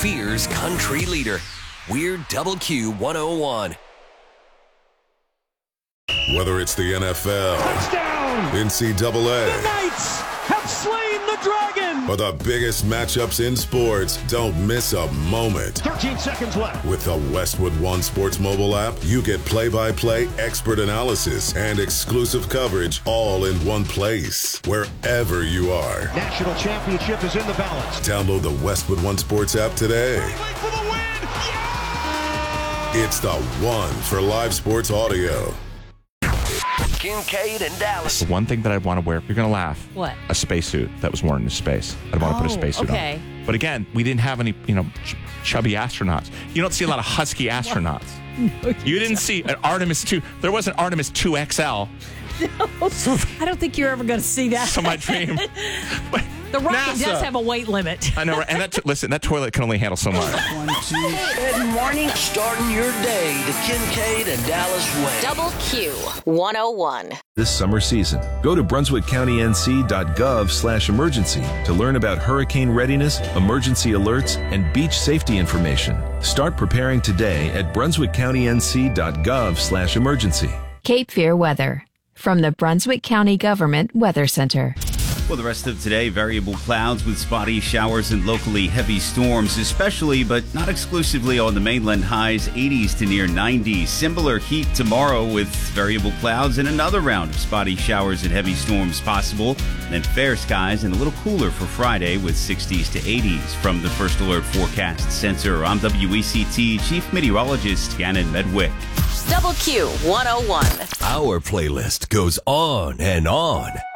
Cape Fear's country leader. We're Double Q 101. Whether it's the NFL, touchdown, NCAA, the Knights have slain the dragon, or the biggest matchups in sports, don't miss a moment. 13 seconds left. With the Westwood One Sports mobile app, you get play-by-play expert analysis and exclusive coverage all in one place, wherever you are. National championship is in the balance. Download the Westwood One Sports app today. For the win! Yeah! It's the one for live sports audio. Kincaid and Dallas. The one thing that I'd want to wear, you're going to laugh. What? A spacesuit that was worn in space. I'd want to put a spacesuit okay. on. But again, we didn't have any, chubby astronauts. You don't see a lot of husky astronauts. No, you didn't see an Artemis 2. There was an Artemis 2XL. No, I don't think you're ever going to see that. So my dream. The rocket NASA does have a weight limit. I know, right? And that toilet can only handle so much. Good morning. Starting your day the Kincaid and Dallas way. Double Q 101. This summer season, go to brunswickcountync.gov/emergency to learn about hurricane readiness, emergency alerts, and beach safety information. Start preparing today at brunswickcountync.gov/emergency. Cape Fear weather from the Brunswick County Government Weather Center. Well, the rest of today, variable clouds with spotty showers and locally heavy storms, especially but not exclusively on the mainland. Highs 80s to near 90s. Similar heat tomorrow with variable clouds and another round of spotty showers and heavy storms possible. Then fair skies and a little cooler for Friday with 60s to 80s. From the First Alert Forecast Center, I'm WECT Chief Meteorologist Gannon Medwick. Double Q 101. Our playlist goes on and on.